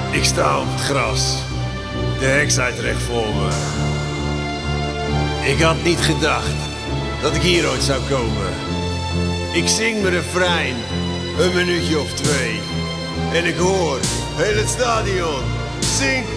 Ik sta op het gras. De heks staat recht voor me. Ik had niet gedacht dat ik hier ooit zou komen. Ik zing mijn refrein, een minuutje of 2. En ik hoor heel het stadion. Zing